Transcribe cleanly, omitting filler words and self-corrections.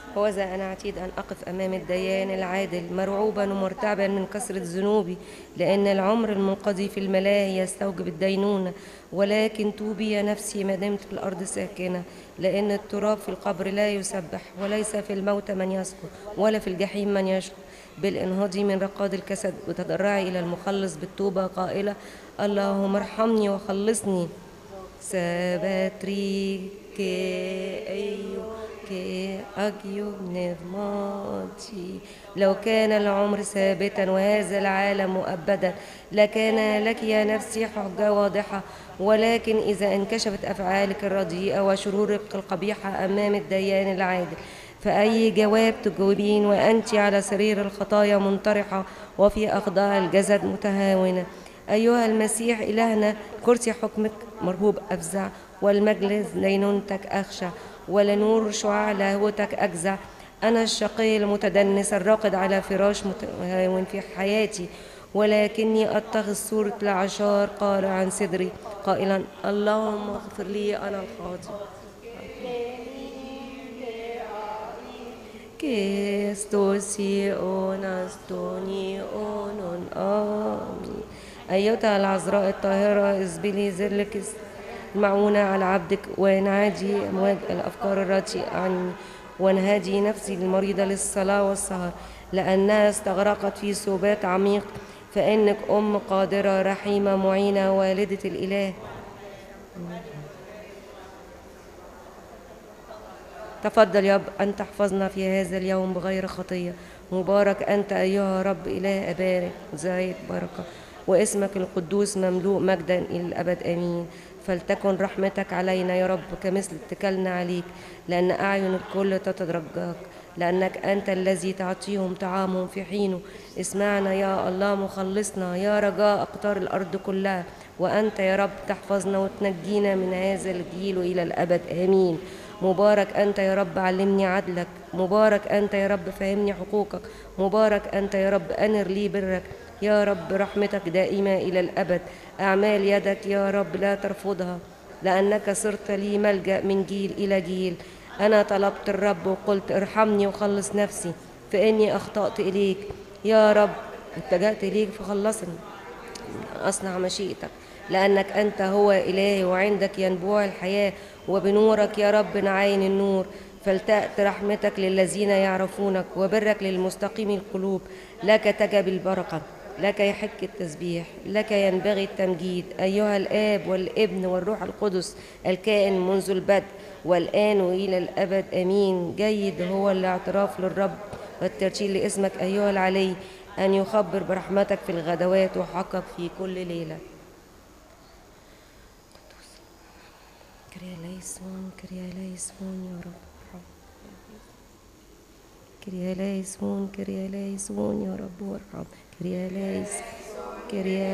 هوذا أنا عتيد أن أقف أمام الديان العادل مرعوبا ومرتعبا من كثرة ذنوبي، لأن العمر المنقضي في الملاهي يستوجب الدينونة. ولكن توبي يا نفسي ما دمت في الأرض ساكنة، لأن التراب في القبر لا يسبح، وليس في الموت من يسكن، ولا في الجحيم من يشكو. بل انهضي من رقاد الكسد وتضرعي إلى المخلص بالتوبة قائلة: اللهم ارحمني وخلصني. سبتري أيو أجيو نغماتي. لو كان العمر ثابتا وهذا العالم مؤبدا لكان لك يا نفسي حجة واضحة، ولكن إذا انكشفت أفعالك الرديئة وشرورك القبيحة أمام الديان العادل، فأي جواب تجاوبين وأنت على سرير الخطايا منطرحة وفي أخضاع الجسد متهاونة؟ أيها المسيح إلهنا، كرسي حكمك مرهوب أفزع، والمجلس دينونتك أخشى، ولنور شعاع لاهوتك أجزع. أنا الشقي المتدنس الراقد على فراش متهاون في حياتي، ولكني أتخذ صورة العشار قال عن صدري قائلا: اللهم اغفر لي أنا الخاطئ. كيستوسي أونستوني أونون آمين. أيتها العذراء الطاهرة اسبلي ذلك المعونة على عبدك، وانعادي أمواج الأفكار الراتية عني، وانهدي نفسي المريضة للصلاة والسهر، لأنها استغرقت في سبات عميق، فإنك أم قادرة رحيمة معينة والدة الإله. تفضل يا رب أن تحفظنا في هذا اليوم بغير خطية. مبارك أنت أيها رب إله أبارك زايد بركة، واسمك القدوس مملوء مجدا إلى الأبد آمين. فلتكن رحمتك علينا يا رب كمثل اتكلنا عليك، لأن أعين الكل تترجاك، لأنك أنت الذي تعطيهم طعامهم في حينه. اسمعنا يا الله مخلصنا، يا رجاء أقطار الأرض كلها، وأنت يا رب تحفظنا وتنجينا من هذا الجيل إلى الأبد آمين. مبارك أنت يا رب علمني عدلك، مبارك أنت يا رب فهمني حقوقك، مبارك أنت يا رب أنر لي برك، يا رب رحمتك دائمة إلى الأبد. أعمال يدك يا رب لا ترفضها، لأنك صرت لي ملجأ من جيل إلى جيل. أنا طلبت الرب وقلت: ارحمني وخلص نفسي، فإني أخطأت إليك يا رب. اتجهت إليك فخلصني، أصنع مشيئتك، لأنك أنت هو إلهي، وعندك ينبوع الحياة، وبنورك يا رب نعاين النور. فلتأت رحمتك للذين يعرفونك، وبرك للمستقيم القلوب. لك تجب البركة، لك يحق التسبيح، لك ينبغي التمجيد أيها الآب والابن والروح القدس، الكائن منذ البدء والآن وإلى الأبد آمين. جيد هو الاعتراف للرب والترتيل لاسمك أيها العلي، أن يخبر برحمتك في الغدوات وحقك في كل ليلة. كريا ليسون كريا ليسون يا رب، كريا ليسون كريا ليسون يا رب وارحم، كريا ليس كريا